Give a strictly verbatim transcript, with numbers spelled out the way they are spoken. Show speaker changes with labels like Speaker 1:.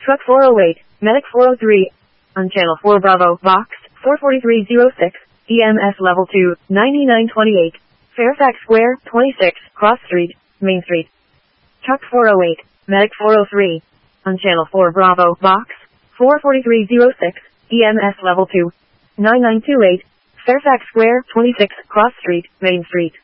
Speaker 1: Truck four oh eight, Medic four oh three, on Channel four Bravo, Box four forty-three oh six, E M S Level two, ninety-nine twenty-eight, Fairfax Square, twenty-six, Cross Street, Main Street. Truck four oh eight, Medic four oh three, on Channel four Bravo, Box four forty-three oh six, E M S Level two, nine nine two eight, Fairfax Square, twenty-six, Cross Street, Main Street.